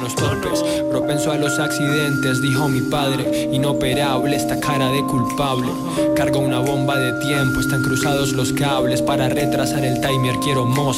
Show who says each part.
Speaker 1: los topes. Propenso a los accidentes, dijo mi padre. Inoperable, esta cara de culpable. Cargo una bomba de tiempo, están cruzados los cables. Para retrasar el timer quiero mos.